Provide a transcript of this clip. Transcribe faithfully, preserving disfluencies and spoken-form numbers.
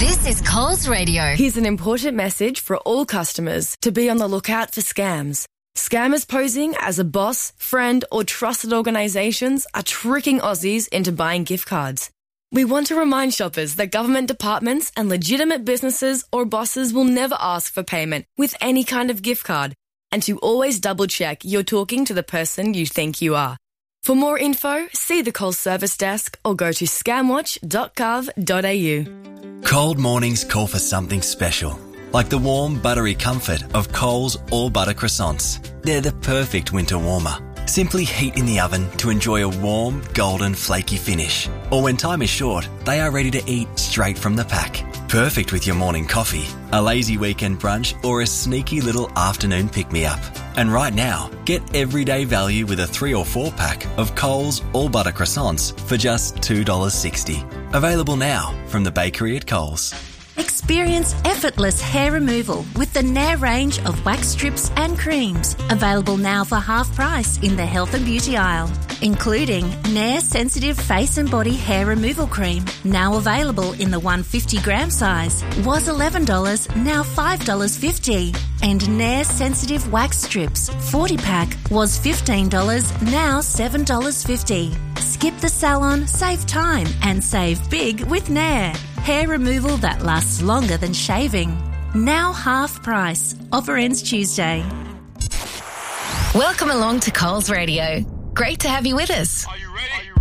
This is Coles Radio. Here's an important message for all customers to be on the lookout for scams. Scammers posing as a boss, friend or trusted organisations are tricking Aussies into buying gift cards. We want to remind shoppers that government departments and legitimate businesses or bosses will never ask for payment with any kind of gift card, and to always double check you're talking to the person you think you are. For more info, see the Coles service desk or go to scamwatch dot gov dot a u. Cold mornings call for something special, like the warm, buttery comfort of Coles All Butter Croissants. They're the perfect winter warmer. Simply heat in the oven to enjoy a warm, golden, flaky finish. Or when time is short, they are ready to eat straight from the pack. Perfect with your morning coffee, a lazy weekend brunch, or a sneaky little afternoon pick-me-up. And right now, get everyday value with a three or four pack of Coles All Butter Croissants for just two dollars sixty. Available now from the bakery at Coles. Experience effortless hair removal with the Nair range of wax strips and creams. Available now for half price in the health and beauty aisle, including Nair Sensitive Face and Body Hair Removal Cream, now available in the one hundred fifty gram size. Was eleven dollars, now five dollars fifty. And Nair Sensitive Wax Strips, forty pack, was fifteen dollars, now seven dollars fifty. Skip the salon, save time and save big with Nair. Hair removal that lasts longer than shaving. Now half price. Offer ends Tuesday. Welcome along to Coles Radio. Great to have you with us. Are you